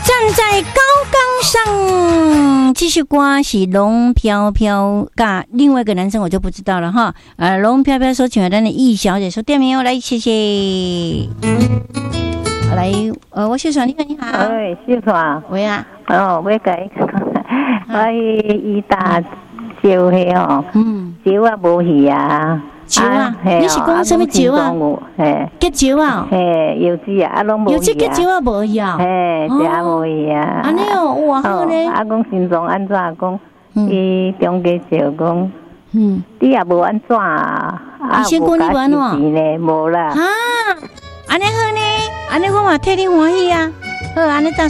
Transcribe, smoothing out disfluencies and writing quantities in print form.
站在高岗上，这首歌是龙飘飘噶另外一个男生我就不知道了哈。龙飘飘说请了咱的易小姐说店名哦，来谢谢。来，我秀传，你好。 哎，秀传。 喂啊。 哦，我甲你讲，我伊大招迄哦，招啊无去啊。 招啊？你是讲什么招啊？ 嘿， 结招啊？ 嘿，柚子啊，拢无去啊。 柚子结招啊，无去啊？ 嘿，食无去啊。 安尼哦，哇好呢。 啊，讲心脏安怎讲？伊中间就讲，你也无安怎啊？ 伊先讲你无安怎？ 呢，无啦。 啊，安尼好呢，安尼我嘛替你欢喜啊。好，安尼